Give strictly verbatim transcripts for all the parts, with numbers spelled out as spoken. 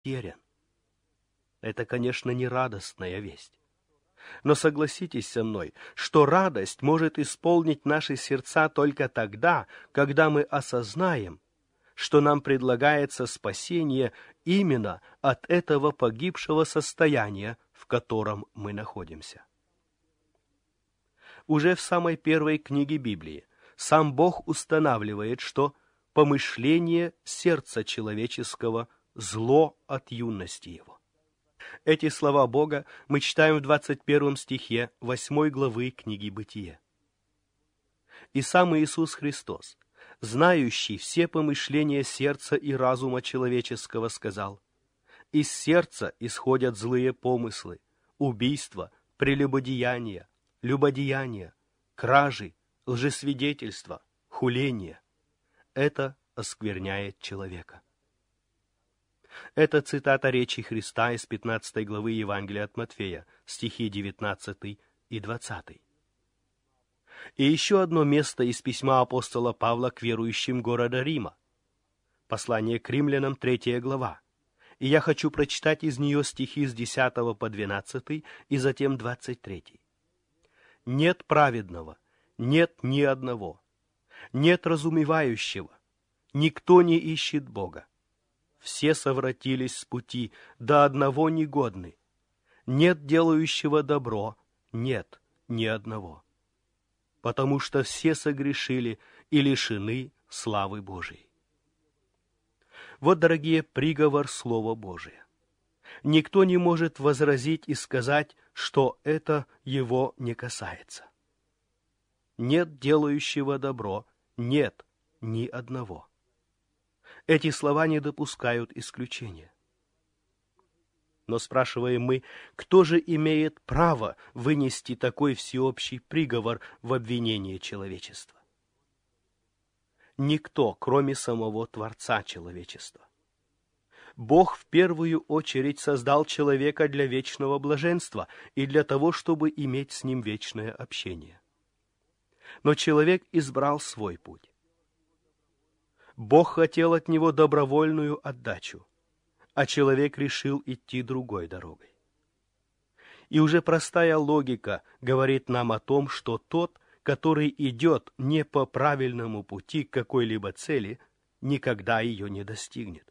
потерян. Это, конечно, не радостная весть. Но согласитесь со мной, что радость может исполнить наши сердца только тогда, когда мы осознаем, что нам предлагается спасение именно от этого погибшего состояния, в котором мы находимся. Уже в самой первой книге Библии сам Бог устанавливает, что помышление сердца человеческого – зло от юности его. Эти слова Бога мы читаем в двадцать первом стихе восьмой главы книги Бытие. И сам Иисус Христос, знающий все помышления сердца и разума человеческого, сказал: «Из сердца исходят злые помыслы, убийства, прелюбодеяния, любодеяния, кражи, лжесвидетельства, хуления. Это оскверняет человека». Это цитата речи Христа из пятнадцатой главы Евангелия от Матфея, стихи девятнадцатый и двадцатый. И еще одно место из письма апостола Павла к верующим города Рима. Послание к римлянам, третья глава. И я хочу прочитать из нее стихи с десятого по двенадцатый и затем двадцать третий. «Нет праведного, нет ни одного, нет разумевающего, никто не ищет Бога. Все совратились с пути, до одного негодны. Нет делающего добро, нет ни одного. Потому что все согрешили и лишены славы Божией». Вот, дорогие, приговор Слова Божия. Никто не может возразить и сказать, что это его не касается. Нет делающего добро, нет ни одного. Эти слова не допускают исключения. Но спрашиваем мы, кто же имеет право вынести такой всеобщий приговор в обвинение человечества? Никто, кроме самого Творца человечества. Бог в первую очередь создал человека для вечного блаженства и для того, чтобы иметь с ним вечное общение. Но человек избрал свой путь. Бог хотел от него добровольную отдачу, а человек решил идти другой дорогой. И уже простая логика говорит нам о том, что тот, который идет не по правильному пути к какой-либо цели, никогда ее не достигнет.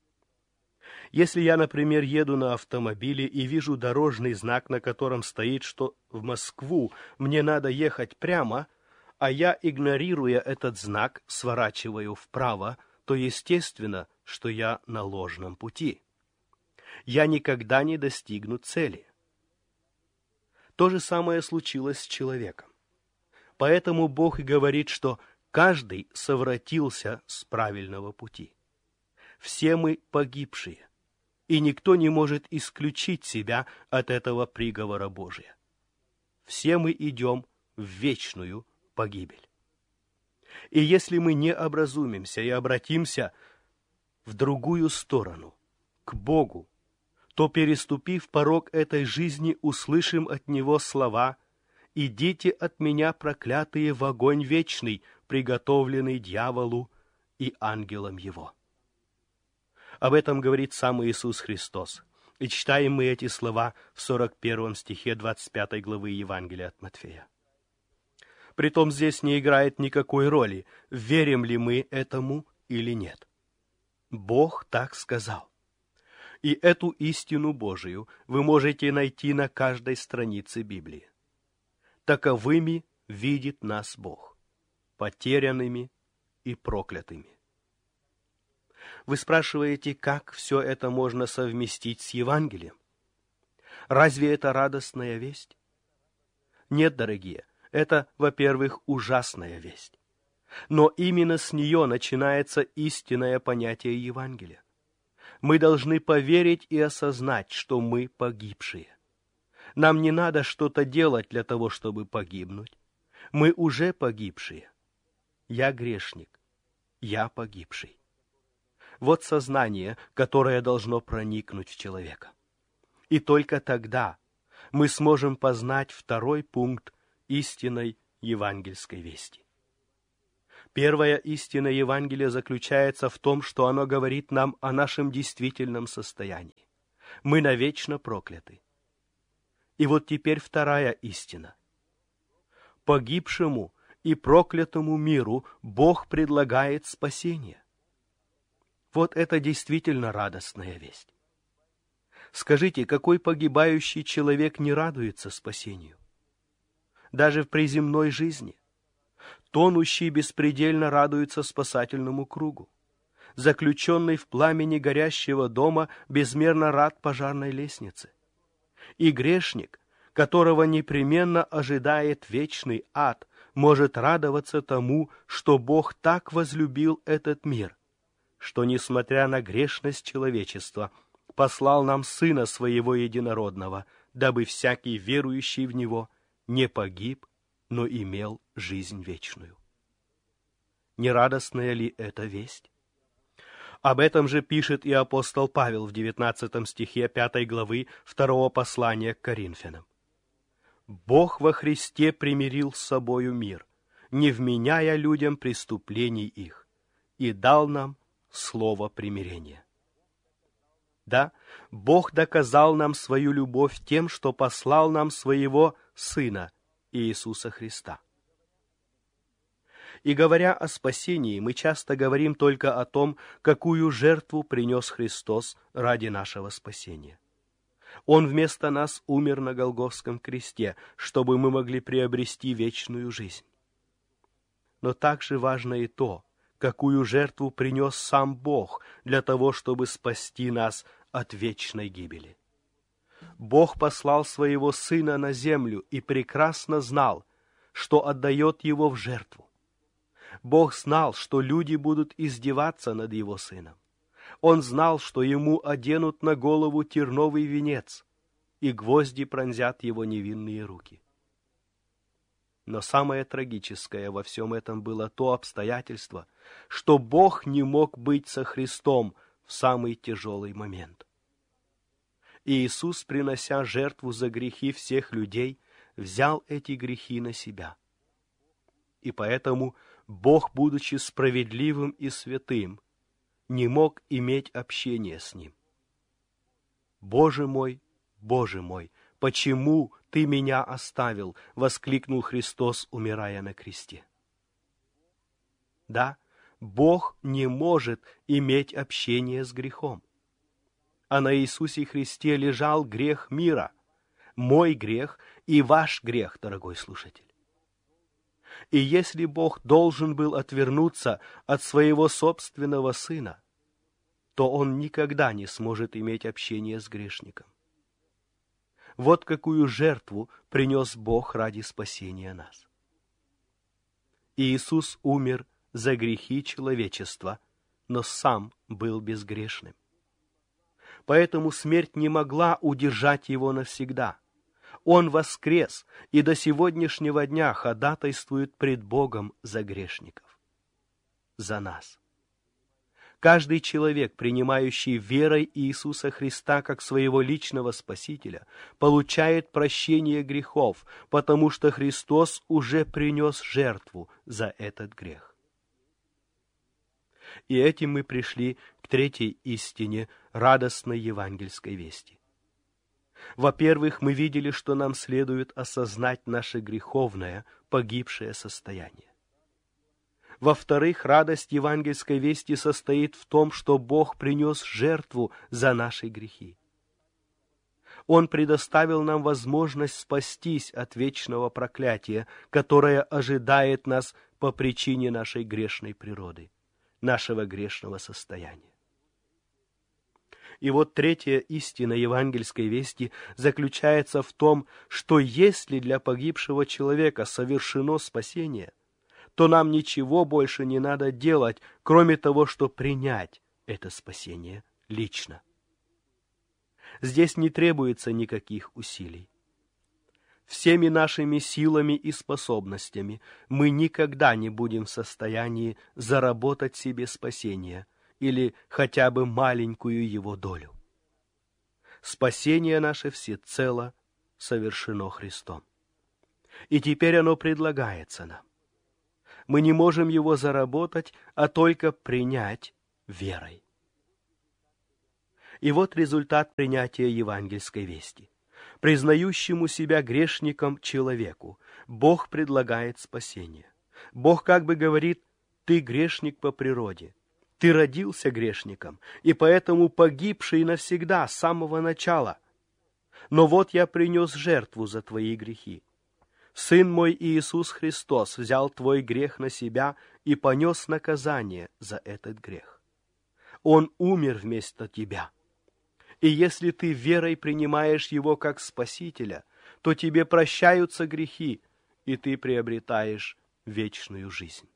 Если я, например, еду на автомобиле и вижу дорожный знак, на котором стоит, что в Москву мне надо ехать прямо, а я, игнорируя этот знак, сворачиваю вправо, то естественно, что я на ложном пути. Я никогда не достигну цели. То же самое случилось с человеком. Поэтому Бог и говорит, что каждый совратился с правильного пути. Все мы погибшие, и никто не может исключить себя от этого приговора Божия. Все мы идем в вечную погибель. И если мы не образумимся и обратимся в другую сторону, к Богу, то, переступив порог этой жизни, услышим от Него слова: «Идите от меня, проклятые, в огонь вечный, приготовленный дьяволу и ангелам его». Об этом говорит сам Иисус Христос. И читаем мы эти слова в сорок первом стихе двадцать пятой главы Евангелия от Матфея. Притом здесь не играет никакой роли, верим ли мы этому или нет. Бог так сказал. И эту истину Божию вы можете найти на каждой странице Библии. Таковыми видит нас Бог, потерянными и проклятыми. Вы спрашиваете, как все это можно совместить с Евангелием? Разве это радостная весть? Нет, дорогие, это, во-первых, ужасная весть. Но именно с нее начинается истинное понятие Евангелия. Мы должны поверить и осознать, что мы погибшие. Нам не надо что-то делать для того, чтобы погибнуть. Мы уже погибшие. Я грешник. Я погибший. Вот сознание, которое должно проникнуть в человека. И только тогда мы сможем познать второй пункт истинной евангельской вести. Первая истина Евангелия заключается в том, что оно говорит нам о нашем действительном состоянии. Мы навечно прокляты. И вот теперь вторая истина. Погибшему и проклятому миру Бог предлагает спасение. Вот это действительно радостная весть. Скажите, какой погибающий человек не радуется спасению? Даже при земной жизни. Тонущий беспредельно радуется спасательному кругу. Заключенный в пламени горящего дома безмерно рад пожарной лестнице. И грешник, которого непременно ожидает вечный ад, может радоваться тому, что Бог так возлюбил этот мир, что, несмотря на грешность человечества, послал нам Сына Своего Единородного, дабы всякий верующий в Него не погиб, но имел жизнь вечную. Не радостная ли эта весть? Об этом же пишет и апостол Павел в девятнадцатом стихе пятой главы второго послания к Коринфянам. «Бог во Христе примирил с собою мир, не вменяя людям преступлений их, и дал нам слово примирения». Да, Бог доказал нам свою любовь тем, что послал нам своего Сына, Иисуса Христа. И говоря о спасении, мы часто говорим только о том, какую жертву принес Христос ради нашего спасения. Он вместо нас умер на Голгофском кресте, чтобы мы могли приобрести вечную жизнь. Но также важно и то, какую жертву принес сам Бог для того, чтобы спасти нас от вечной гибели. Бог послал своего Сына на землю и прекрасно знал, что отдает Его в жертву. Бог знал, что люди будут издеваться над Его Сыном. Он знал, что Ему оденут на голову терновый венец, и гвозди пронзят Его невинные руки. Но самое трагическое во всем этом было то обстоятельство, что Бог не мог быть со Христом в самый тяжелый момент. И Иисус, принося жертву за грехи всех людей, взял эти грехи на себя. И поэтому Бог, будучи справедливым и святым, не мог иметь общения с ним. «Боже мой, Боже мой, почему Ты меня оставил?» — воскликнул Христос, умирая на кресте. Да, Бог не может иметь общение с грехом. А на Иисусе Христе лежал грех мира, мой грех и ваш грех, дорогой слушатель. И если Бог должен был отвернуться от своего собственного Сына, то Он никогда не сможет иметь общение с грешником. Вот какую жертву принес Бог ради спасения нас. Иисус умер за грехи человечества, но Сам был безгрешным. Поэтому смерть не могла удержать Его навсегда. Он воскрес и до сегодняшнего дня ходатайствует пред Богом за грешников, за нас. Каждый человек, принимающий верой Иисуса Христа как своего личного Спасителя, получает прощение грехов, потому что Христос уже принес жертву за этот грех. И этим мы пришли к третьей истине радостной евангельской вести. Во-первых, мы видели, что нам следует осознать наше греховное, погибшее состояние. Во-вторых, радость евангельской вести состоит в том, что Бог принес жертву за наши грехи. Он предоставил нам возможность спастись от вечного проклятия, которое ожидает нас по причине нашей грешной природы, нашего грешного состояния. И вот третья истина евангельской вести заключается в том, что если для погибшего человека совершено спасение, то нам ничего больше не надо делать, кроме того, что принять это спасение лично. Здесь не требуется никаких усилий. Всеми нашими силами и способностями мы никогда не будем в состоянии заработать себе спасение или хотя бы маленькую его долю. Спасение наше всецело совершено Христом. И теперь оно предлагается нам. Мы не можем его заработать, а только принять верой. И вот результат принятия евангельской вести. Признающему себя грешником человеку Бог предлагает спасение. Бог как бы говорит: ты грешник по природе, ты родился грешником, и поэтому погибший навсегда с самого начала. Но вот я принес жертву за твои грехи. Сын мой Иисус Христос взял твой грех на себя и понес наказание за этот грех. Он умер вместо тебя. И если ты верой принимаешь Его как Спасителя, то тебе прощаются грехи, и ты приобретаешь вечную жизнь.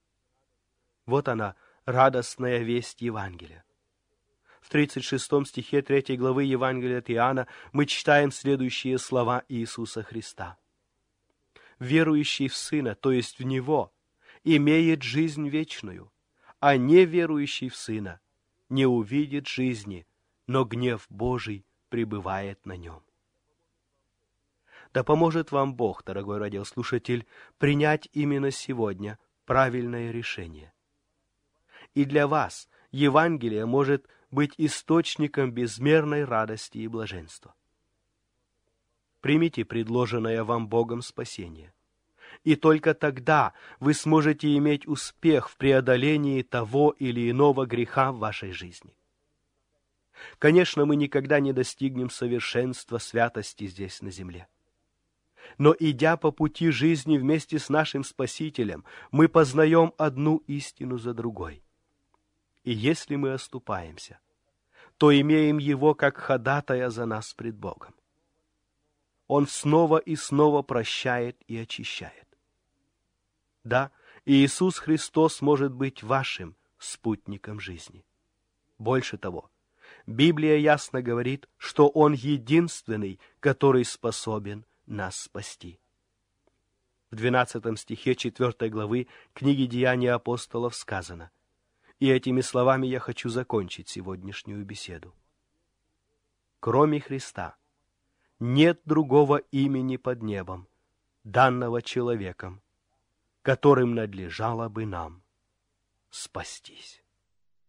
Вот она, радостная весть Евангелия. В тридцать шестом стихе третьей главы Евангелия от Иоанна мы читаем следующие слова Иисуса Христа. «Верующий в Сына, то есть в Него, имеет жизнь вечную, а неверующий в Сына не увидит жизни, но гнев Божий пребывает на нем». Да поможет вам Бог, дорогой радиослушатель, принять именно сегодня правильное решение. И для вас Евангелие может быть источником безмерной радости и блаженства. Примите предложенное вам Богом спасение, и только тогда вы сможете иметь успех в преодолении того или иного греха в вашей жизни. Конечно, мы никогда не достигнем совершенства святости здесь на земле. Но, идя по пути жизни вместе с нашим Спасителем, мы познаем одну истину за другой. И если мы оступаемся, то имеем Его как ходатая за нас пред Богом. Он снова и снова прощает и очищает. Да, Иисус Христос может быть вашим спутником жизни. Больше того, Библия ясно говорит, что Он единственный, который способен нас спасти. В двенадцатом стихе четвёртой главы книги «Деяния апостолов» сказано, и этими словами я хочу закончить сегодняшнюю беседу. Кроме Христа нет другого имени под небом, данного человеком, которым надлежало бы нам спастись.